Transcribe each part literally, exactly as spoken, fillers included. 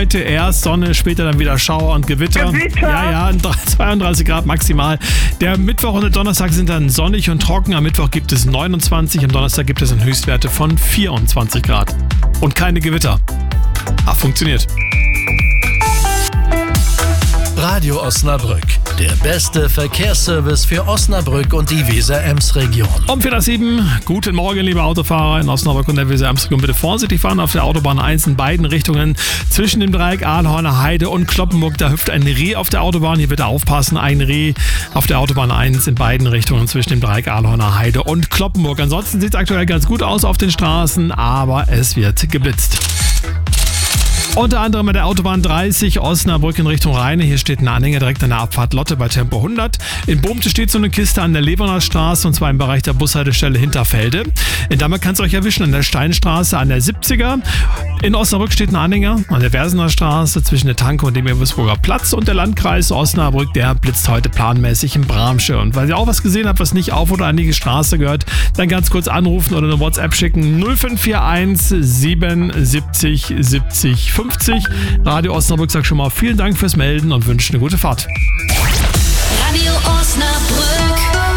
heute erst Sonne, später dann wieder Schauer und Gewitter. Gewitter? Ja, ja, zweiunddreißig Grad maximal. Der Mittwoch und der Donnerstag sind dann sonnig und trocken. Am Mittwoch gibt es neunundzwanzig, am Donnerstag gibt es dann Höchstwerte von vierundzwanzig Grad. Und keine Gewitter. Ah, funktioniert. Radio Osnabrück, der beste Verkehrsservice für Osnabrück und die Weser-Ems-Region. Um vier nach sieben, guten Morgen, liebe Autofahrer in Osnabrück und der Weser-Ems-Region. Bitte vorsichtig fahren auf der Autobahn eins in beiden Richtungen zwischen dem Dreieck Ahlhorner Heide und Kloppenburg. Da hüpft ein Reh auf der Autobahn. Hier bitte aufpassen, ein Reh auf der Autobahn eins in beiden Richtungen zwischen dem Dreieck Ahlhorner Heide und Kloppenburg. Ansonsten sieht es aktuell ganz gut aus auf den Straßen, aber es wird geblitzt. Unter anderem mit der Autobahn dreißig Osnabrück in Richtung Rheine. Hier steht ein Anhänger direkt an der Abfahrt Lotte bei Tempo hundert. In Bohmte steht so eine Kiste an der Leverner Straße und zwar im Bereich der Bushaltestelle Hinterfelde. In Damme kann es euch erwischen an der Steinstraße an der siebziger. In Osnabrück steht ein Anhänger an der Versener Straße zwischen der Tanke und dem Ebersburger Platz. Und der Landkreis Osnabrück, der blitzt heute planmäßig in Bramsche. Und weil ihr auch was gesehen habt, was nicht auf oder an die Straße gehört, dann ganz kurz anrufen oder eine WhatsApp schicken. null fünf vier eins siebenundsiebzig siebzig fünfzig. Radio Osnabrück sagt schon mal vielen Dank fürs Melden und wünscht eine gute Fahrt. Radio Osnabrück.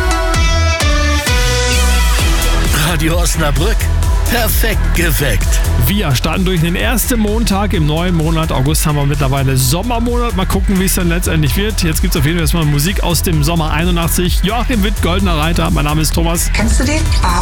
Radio Osnabrück, perfekt geweckt. Wir starten durch den ersten Montag im neuen Monat. August haben wir mittlerweile Sommermonat. Mal gucken, wie es dann letztendlich wird. Jetzt gibt es auf jeden Fall erstmal Musik aus dem Sommer einundachtzig. Joachim Witt, Goldener Reiter. Mein Name ist Thomas. Kennst du den? Ah,